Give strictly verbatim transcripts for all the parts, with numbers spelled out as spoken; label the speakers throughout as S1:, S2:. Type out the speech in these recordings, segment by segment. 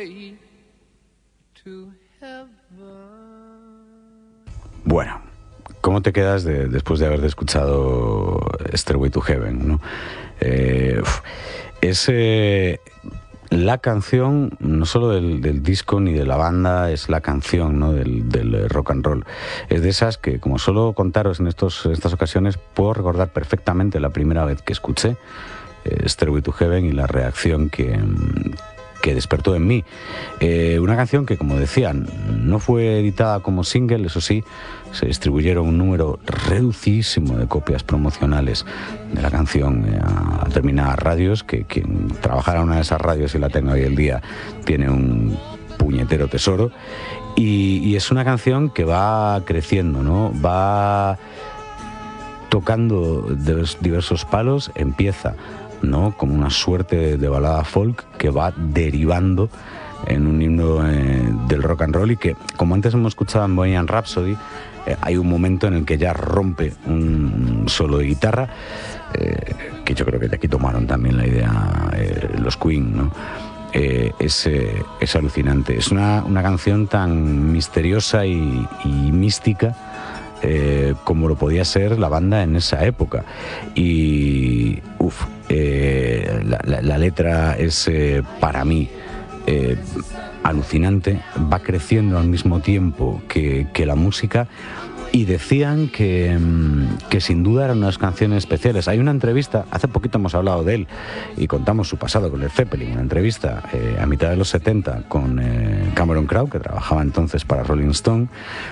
S1: Bueno, ¿cómo te quedas de, después de haber escuchado Stairway to Heaven, ¿no? Eh, es eh, la canción, no solo del, del disco ni de la banda, es la canción, ¿no? del, del rock and roll. Es de esas que, como suelo contaros en, estos, en estas ocasiones, puedo recordar perfectamente la primera vez que escuché eh, Stairway to Heaven y la reacción que... que despertó en mí. Eh, una canción que, como decían, no fue editada como single, eso sí, se distribuyeron un número reducidísimo de copias promocionales de la canción eh, a, a determinadas radios, que quien trabajara en una de esas radios y la tenga hoy en día tiene un puñetero tesoro, y, y es una canción que va creciendo, ¿no? Va tocando diversos palos, empieza, ¿no?, como una suerte de, de balada folk que va derivando en un himno eh, del rock and roll, y que, como antes hemos escuchado en Bohemian Rhapsody, eh, hay un momento en el que ya rompe un solo de guitarra, eh, que yo creo que de aquí tomaron también la idea eh, los Queen, ¿no? Eh, es, eh, es alucinante. Es una, una canción tan misteriosa y, y mística eh, como lo podía ser la banda en esa época. Y uff, eh, la, la, la letra es eh, para mí eh, alucinante, va creciendo al mismo tiempo que, que la música. Y decían que, que sin duda eran unas canciones especiales. Hay una entrevista, hace poquito hemos hablado de él y contamos su pasado con Led Zeppelin, una entrevista eh, a mitad de los setenta con eh, Cameron Crowe, que trabajaba entonces para Rolling Stone,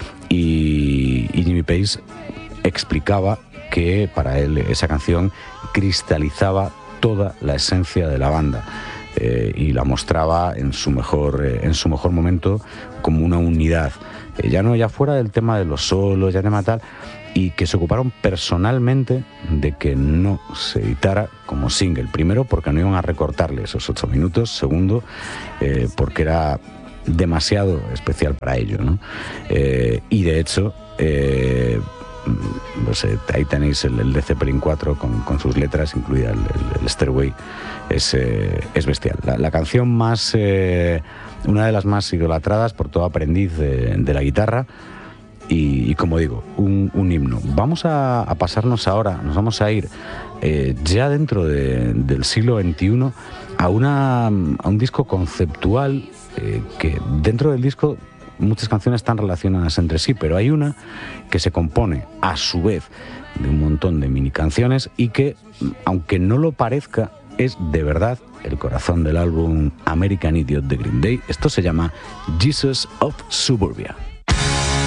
S1: y, y Jimmy Page explicaba que para él esa canción cristalizaba toda la esencia de la banda. Eh, y la mostraba en su mejor, eh, en su mejor momento como una unidad. Eh, ya no, ya fuera del tema de los solos, ya tema tal, y que se ocuparon personalmente de que no se editara como single. Primero, porque no iban a recortarle esos ocho minutos. Segundo, eh, porque era demasiado especial para ellos, ¿no? Eh, y de hecho, eh, no sé, ahí tenéis el, el Led Zeppelin cuatro con, con sus letras, incluida el, el, el Stairway, es, eh, es bestial. La, la canción más, eh, una de las más idolatradas por todo aprendiz de, de la guitarra, y, y como digo, un, un himno. Vamos a, a pasarnos ahora, nos vamos a ir eh, ya dentro de, del siglo veintiuno a, una, a un disco conceptual eh, que dentro del disco muchas canciones están relacionadas entre sí, pero hay una que se compone a su vez de un montón de mini canciones y que, aunque no lo parezca, es de verdad el corazón del álbum American Idiot de Green Day. Esto se llama Jesus of Suburbia.